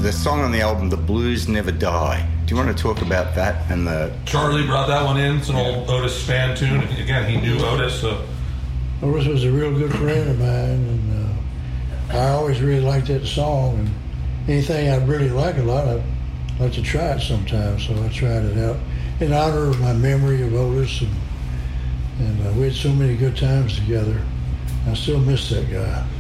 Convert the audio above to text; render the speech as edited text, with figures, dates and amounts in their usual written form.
the song on the album, The Blues Never Die. Do you want to talk about that and the... Charlie brought that one in. It's an old Otis Spann tune. Again, he knew Otis, so... Otis was a real good friend of mine, and I always really liked that song. And anything I really like a lot, I'd like to try it sometime, so I tried it out in honor of my memory of Otis, and we had so many good times together. I still miss that guy.